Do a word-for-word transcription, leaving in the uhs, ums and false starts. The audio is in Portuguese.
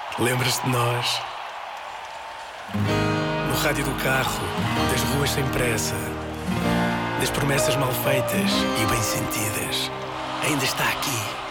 Lembras-te de nós? No rádio do carro, das ruas sem pressa, das promessas mal feitas e bem sentidas. Ainda está aqui,